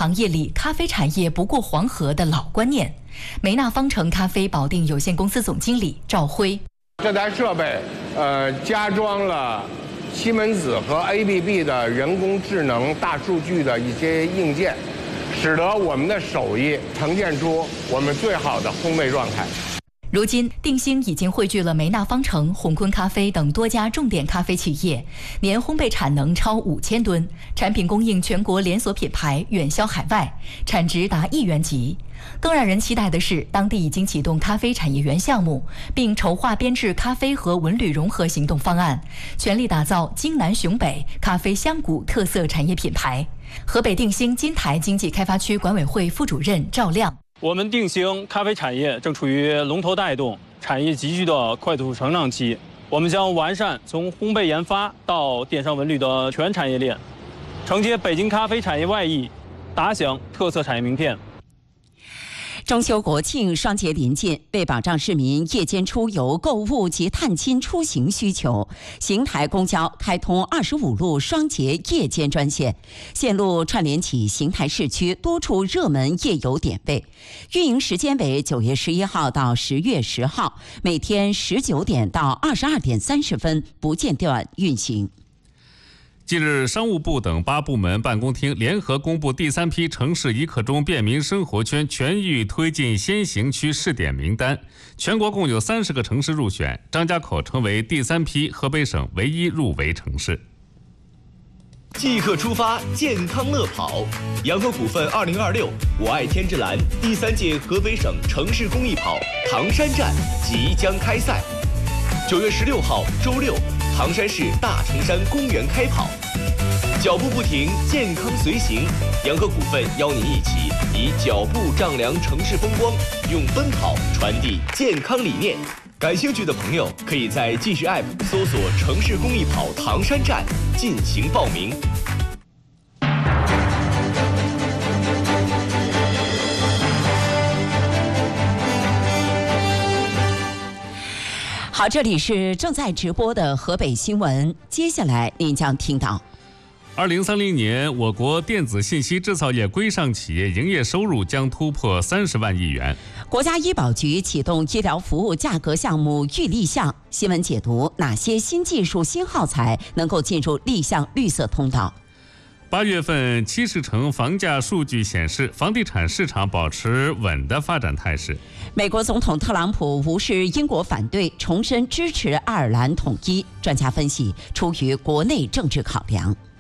行业里咖啡产业不过黄河的老观念。梅纳方程咖啡保定有限公司总经理赵辉： 这台设备，加装了西门子和 ABB 的人工智能大数据的一些硬件，使得我们的手艺呈现出我们最好的烘焙状态。 如今，定兴已经汇聚了梅纳方程、红坤咖啡等多家重点咖啡企业，年烘焙产能超5000吨，产品供应全国连锁品牌，远销海外，产值达亿元级。更让人期待的是，当地已经启动咖啡产业园项目，并筹划编制咖啡和文旅融合行动方案，全力打造京南雄北咖啡香谷特色产业品牌。河北定兴金台经济开发区管委会副主任赵亮： 我们定兴咖啡产业正处于龙头带动、产业急剧的快速成长期。我们将完善从烘焙研发到电商文旅的全产业链，承接北京咖啡产业外溢，打响特色产业名片。 中秋国庆双节临近，为保障市民夜间出游、购物及探亲出行需求，邢台公交开通25路双节夜间专线，线路串联起邢台市区多处热门夜游点位，运营时间为9月11号到10月10号，每天19点到22点30分不间断运行。 近日，商务部等8部门办公厅联合公布第3批城市一刻钟便民生活圈全域推进先行区试点名单，全国共有30个城市入选，张家口成为第3批河北省唯一入围城市。 即刻出发，健康乐跑！洋河股份2026我爱天之蓝第3届河北省城市公益跑唐山站即将开赛。9月16号周六，唐山市大城山公园开跑，脚步不停，健康随行。洋河股份邀您一起以脚步丈量城市风光，用奔跑传递健康理念。感兴趣的朋友可以在即时 App 搜索“城市公益跑唐山站”进行报名。 好，这里是正在直播的河北新闻，接下来您将听到 ：2030年，我国电子信息制造业规上企业营业收入将突破30万亿元。 国家医保局启动医疗服务价格项目预立项。新闻解读：哪些新技术、新耗材能够进入立项绿色通道 ？8月份70城房价数据显示，房地产市场保持稳的发展态势。 美国总统特朗普无视英国反对，重申支持爱尔兰统一。专家分析，出于国内政治考量。